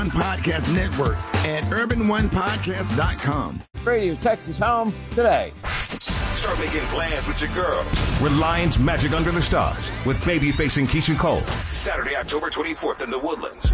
Podcast Network at urbanonepodcast.com. Radio Texas home today. Start making plans with your girl. Reliance Magic Under the Stars with baby-facing Keisha Cole. Saturday, October 24th in the Woodlands.